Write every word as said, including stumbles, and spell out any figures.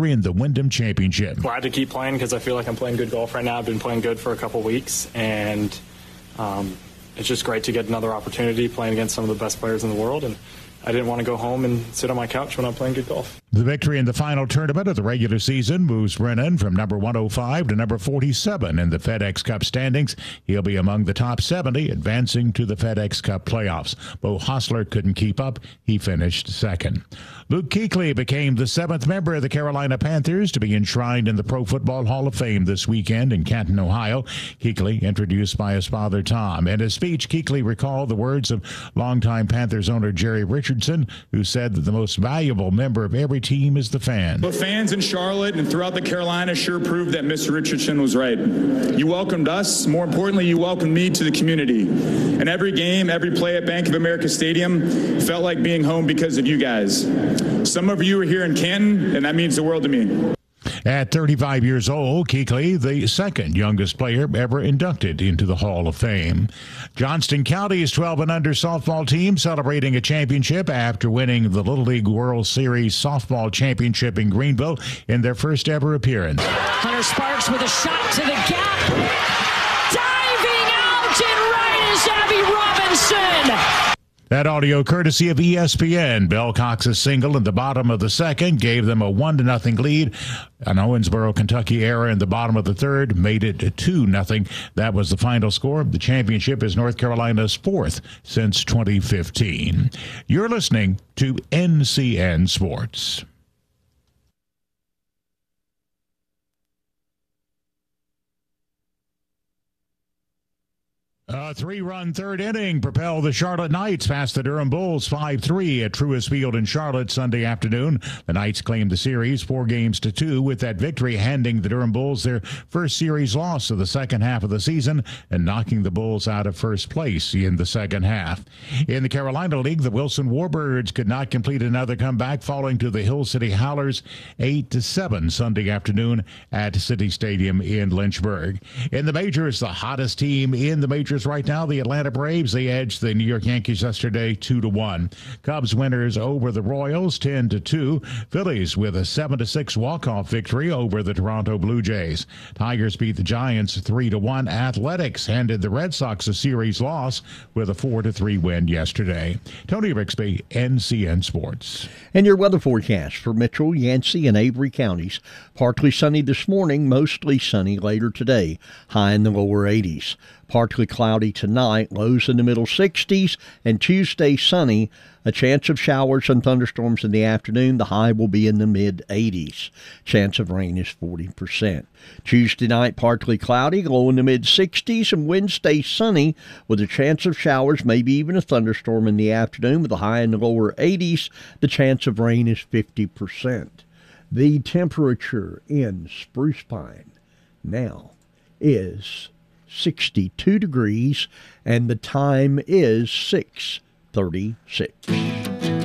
victory in the Wyndham Championship. Glad to keep playing because I feel like I'm playing good golf right now. I've been playing good for a couple weeks, and um, it's just great to get another opportunity playing against some of the best players in the world. And I didn't want to go home and sit on my couch when I'm playing good golf. The victory in the final tournament of the regular season moves Brennan from number one oh five to number forty-seven in the FedEx Cup standings. He'll be among the top seventy, advancing to the FedEx Cup playoffs. Bo Hostler couldn't keep up. He finished second. Luke Kuechly became the seventh member of the Carolina Panthers to be enshrined in the Pro Football Hall of Fame this weekend in Canton, Ohio. Kuechly, introduced by his father, Tom. In his speech, Kuechly recalled the words of longtime Panthers owner Jerry Richardson, who said that the most valuable member of every team is the fan. But fans in Charlotte and throughout the Carolinas sure proved that Mister Richardson was right. You welcomed us. More importantly, you welcomed me to the community. And every game, every play at Bank of America Stadium felt like being home because of you guys. Some of you are here in Canton, and that means the world to me. At thirty-five years old, Kuechly, the second youngest player ever inducted into the Hall of Fame. Johnston County's twelve and under softball team celebrating a championship after winning the Little League World Series softball championship in Greenville in their first ever appearance. Hunter Sparks with a shot to the gap. Diving out and right is Abby Robinson. That audio courtesy of E S P N. Bell Cox's single in the bottom of the second gave them a one to nothing lead. An Owensboro, Kentucky error in the bottom of the third made it two nothing. That was the final score. The championship is North Carolina's fourth since twenty fifteen. You're listening to N C N Sports. A three-run third inning propelled the Charlotte Knights past the Durham Bulls five three at Truist Field in Charlotte Sunday afternoon. The Knights claimed the series four games to two, with that victory handing the Durham Bulls their first series loss of the second half of the season and knocking the Bulls out of first place in the second half. In the Carolina League, the Wilson Warbirds could not complete another comeback, falling to the Hill City Howlers eight to seven Sunday afternoon at City Stadium in Lynchburg. In the majors, the hottest team in the majors right now, the Atlanta Braves. They edged the New York Yankees yesterday two to one. Cubs winners over the Royals ten to two. Phillies with a seven to six walk-off victory over the Toronto Blue Jays. Tigers beat the Giants three to one. Athletics handed the Red Sox a series loss with a four to three win yesterday. Tony Rixby, N C N Sports. And your weather forecast for Mitchell, Yancey, and Avery counties. Partly sunny this morning, mostly sunny later today. High in the lower eighties. Partly cloudy tonight, lows in the middle sixties, and Tuesday sunny. A chance of showers and thunderstorms in the afternoon. The high will be in the mid eighties. Chance of rain is forty percent. Tuesday night, partly cloudy, low in the mid sixties, and Wednesday sunny with a chance of showers, maybe even a thunderstorm in the afternoon with a high in the lower eighties. The chance of rain is fifty percent. The temperature in Spruce Pine now is sixty-two degrees, and the time is six thirty-six.